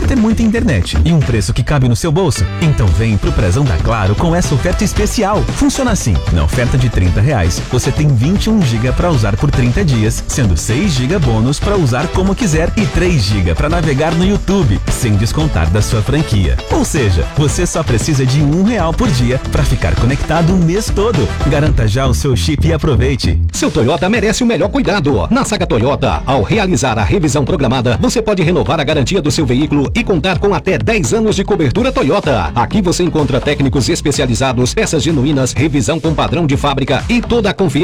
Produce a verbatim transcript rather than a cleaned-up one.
Quer ter muita internet e um preço que cabe no seu bolso? Então vem pro Prezão da Claro com essa oferta especial. Funciona assim: na oferta de trinta reais, você tem vinte e um gigas para usar por trinta dias, sendo seis gigas bônus para usar como quiser e três gigas para navegar no YouTube, sem descontar da sua franquia. Ou seja, você só precisa de um real por dia para ficar conectado o mês todo. Garanta já o seu chip e aproveite. Seu Toyota merece o melhor cuidado. Na Saga Toyota, ao realizar a revisão programada, você pode renovar a garantia do seu veículo e contar com até dez anos de cobertura Toyota. Aqui você encontra técnicos especializados, peças genuínas, revisão com padrão de fábrica e toda a confiança